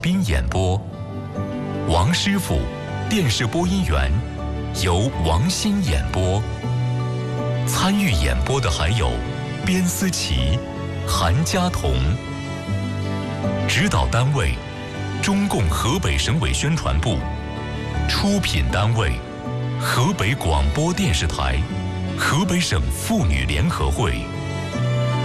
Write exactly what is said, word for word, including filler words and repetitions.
宾演播，王师傅，电视播音员，由王鑫演播。参与演播的还有边思琪、韩佳彤。指导单位：中共河北省委宣传部。出品单位：河北广播电视台、河北省妇女联合会。